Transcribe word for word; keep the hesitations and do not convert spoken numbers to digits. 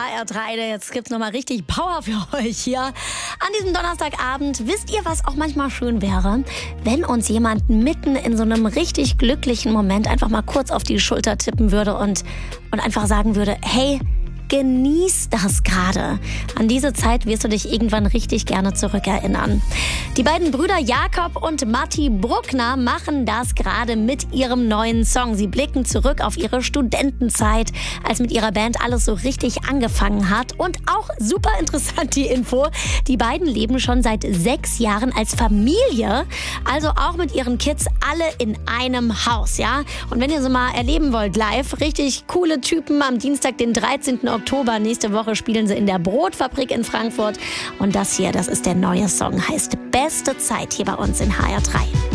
H R drei. Jetzt gibt's nochmal richtig Power für euch hier. An diesem Donnerstagabend, wisst ihr, was auch manchmal schön wäre? Wenn uns jemand mitten in so einem richtig glücklichen Moment einfach mal kurz auf die Schulter tippen würde und, und einfach sagen würde, hey, genieß das gerade. An diese Zeit wirst du dich irgendwann richtig gerne zurückerinnern. Die beiden Brüder Jakob und Matti Bruckner machen das gerade mit ihrem neuen Song. Sie blicken zurück auf ihre Studentenzeit, als mit ihrer Band alles so richtig angefangen hat. Und auch super interessant die Info, die beiden leben schon seit sechs Jahren als Familie, also auch mit ihren Kids alle in einem Haus, ja. Und wenn ihr sie mal erleben wollt live, richtig coole Typen, am Dienstag, den dreizehnten Oktober, nächste Woche spielen sie in der Brotfabrik in Frankfurt. Und das hier, das ist der neue Song, heißt Beste Zeit hier bei uns in H R drei.